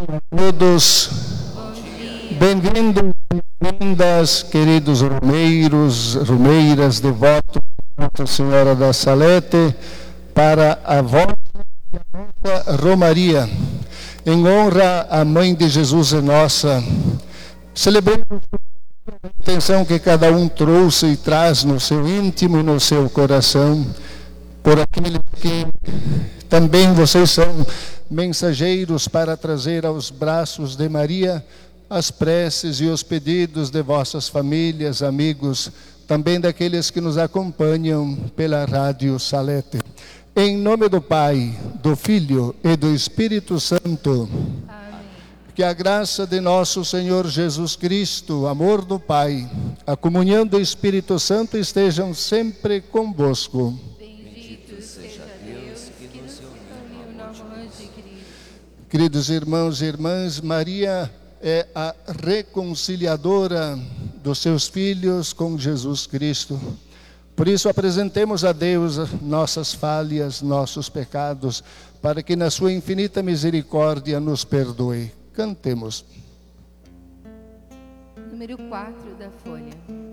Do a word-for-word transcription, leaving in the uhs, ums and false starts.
Todos, bem-vindos, bem-vindas, queridos romeiros, romeiras, devotos de Nossa Senhora da Salete, para a vossa Romaria, em honra à Mãe de Jesus e nossa. Celebremos a intenção que cada um trouxe e traz no seu íntimo e no seu coração, por aqueles que também vocês são mensageiros para trazer aos braços de Maria as preces e os pedidos de vossas famílias, amigos, também daqueles que nos acompanham pela Rádio Salete. Em nome do Pai, do Filho e do Espírito Santo. Amém. Que a graça de nosso Senhor Jesus Cristo, o amor do Pai, a comunhão do Espírito Santo estejam sempre convosco. Queridos irmãos e irmãs, Maria é a reconciliadora dos seus filhos com Jesus Cristo. Por isso apresentemos a Deus nossas falhas, nossos pecados, para que na sua infinita misericórdia nos perdoe. Cantemos. Número quatro da folha.